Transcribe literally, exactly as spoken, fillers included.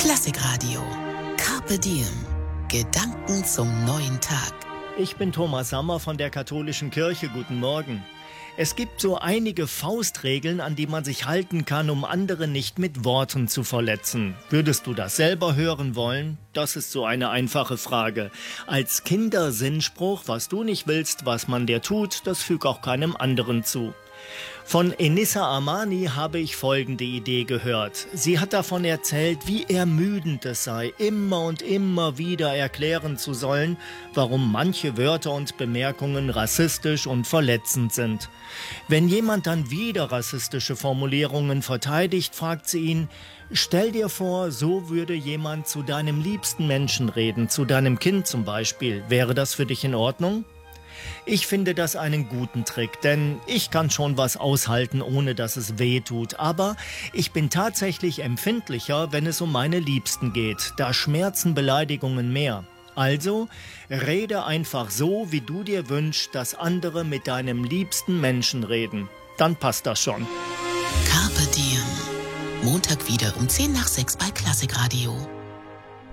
Klassikradio. Carpe Diem. Gedanken zum neuen Tag. Ich bin Thomas Sammer von der Katholischen Kirche. Guten Morgen. Es gibt so einige Faustregeln, an die man sich halten kann, um andere nicht mit Worten zu verletzen. Würdest du das selber hören wollen? Das ist so eine einfache Frage. Als Kindersinnspruch, was du nicht willst, was man dir tut, das füg auch keinem anderen zu. Von Enissa Armani habe ich folgende Idee gehört. Sie hat davon erzählt, wie ermüdend es sei, immer und immer wieder erklären zu sollen, warum manche Wörter und Bemerkungen rassistisch und verletzend sind. Wenn jemand dann wieder rassistische Formulierungen verteidigt, fragt sie ihn: Stell dir vor, so würde jemand zu deinem liebsten Menschen reden, zu deinem Kind zum Beispiel. Wäre das für dich in Ordnung? Ich finde das einen guten Trick, denn ich kann schon was aushalten, ohne dass es weh tut. Aber ich bin tatsächlich empfindlicher, wenn es um meine Liebsten geht. Da schmerzen Beleidigungen mehr. Also, rede einfach so, wie du dir wünschst, dass andere mit deinem liebsten Menschen reden. Dann passt das schon. Carpe Diem. Montag wieder um zehn nach sechs bei Klassikradio.